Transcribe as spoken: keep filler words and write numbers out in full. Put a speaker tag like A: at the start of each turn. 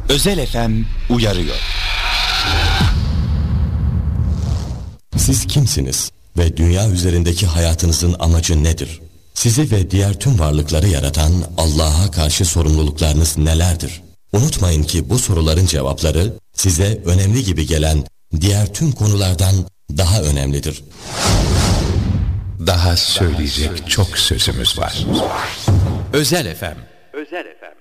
A: Özel F M uyarıyor.
B: Siz kimsiniz ve dünya üzerindeki hayatınızın amacı nedir? Sizi ve diğer tüm varlıkları yaratan Allah'a karşı sorumluluklarınız nelerdir? Unutmayın ki bu soruların cevapları size önemli gibi gelen diğer tüm konulardan daha önemlidir.
C: Daha söyleyecek çok sözümüz var.
A: Özel F M.
D: Özel F M.